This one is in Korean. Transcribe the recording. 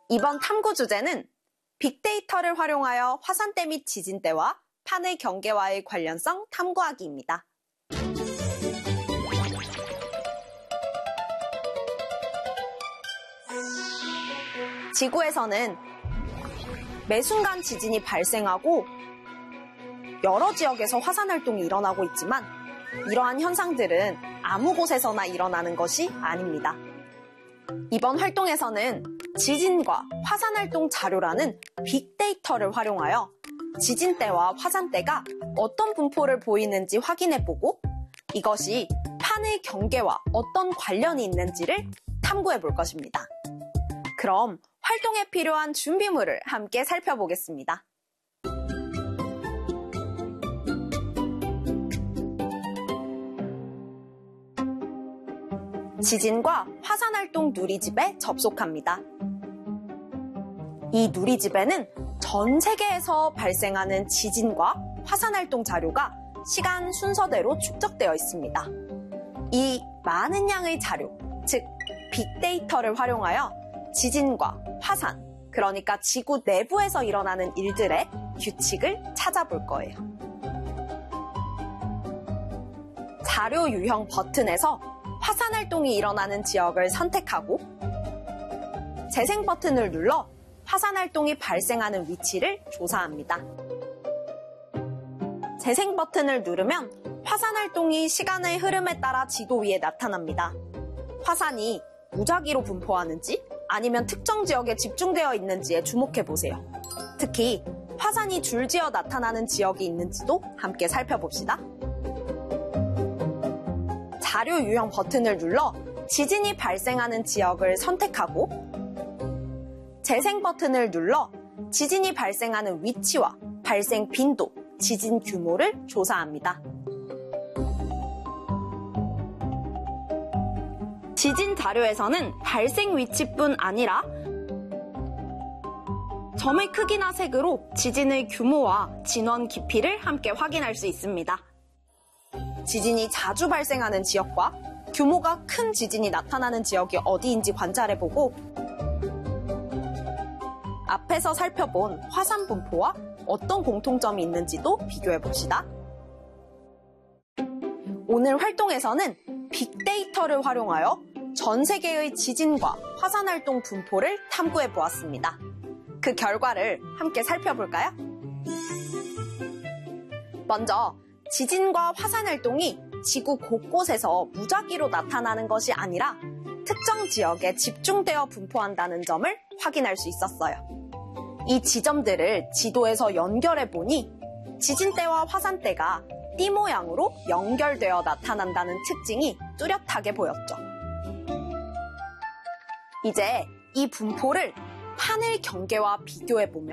이번 탐구 주제는 빅데이터를 활용하여 화산대 및 지진대와 판의 경계와의 관련성 탐구하기입니다. 지구에서는 매 순간 지진이 발생하고 여러 지역에서 화산 활동이 일어나고 있지만 이러한 현상들은 아무 곳에서나 일어나는 것이 아닙니다. 이번 활동에서는 지진과 화산 활동 자료라는 빅데이터를 활용하여 지진대와 화산대가 어떤 분포를 보이는지 확인해보고 이것이 판의 경계와 어떤 관련이 있는지를 탐구해볼 것입니다. 그럼 활동에 필요한 준비물을 함께 살펴보겠습니다. 지진과 화산활동 누리집에 접속합니다. 이 누리집에는 전 세계에서 발생하는 지진과 화산활동 자료가 시간 순서대로 축적되어 있습니다. 이 많은 양의 자료, 즉 빅데이터를 활용하여 지진과 화산, 그러니까 지구 내부에서 일어나는 일들의 규칙을 찾아볼 거예요. 자료 유형 버튼에서 화산 활동이 일어나는 지역을 선택하고 재생 버튼을 눌러 화산 활동이 발생하는 위치를 조사합니다. 재생 버튼을 누르면 화산 활동이 시간의 흐름에 따라 지도 위에 나타납니다. 화산이 무작위로 분포하는지 아니면 특정 지역에 집중되어 있는지에 주목해보세요. 특히 화산이 줄지어 나타나는 지역이 있는지도 함께 살펴봅시다. 자료 유형 버튼을 눌러 지진이 발생하는 지역을 선택하고 재생 버튼을 눌러 지진이 발생하는 위치와 발생 빈도, 지진 규모를 조사합니다. 지진 자료에서는 발생 위치뿐 아니라 점의 크기나 색으로 지진의 규모와 진원 깊이를 함께 확인할 수 있습니다. 지진이 자주 발생하는 지역과 규모가 큰 지진이 나타나는 지역이 어디인지 관찰해보고 앞에서 살펴본 화산 분포와 어떤 공통점이 있는지도 비교해봅시다. 오늘 활동에서는 빅데이터를 활용하여 전 세계의 지진과 화산 활동 분포를 탐구해 보았습니다. 그 결과를 함께 살펴볼까요? 먼저 지진과 화산 활동이 지구 곳곳에서 무작위로 나타나는 것이 아니라 특정 지역에 집중되어 분포한다는 점을 확인할 수 있었어요. 이 지점들을 지도에서 연결해 보니 지진대와 화산대가 띠 모양으로 연결되어 나타난다는 특징이 뚜렷하게 보였죠. 이제 이 분포를 판의 경계와 비교해보면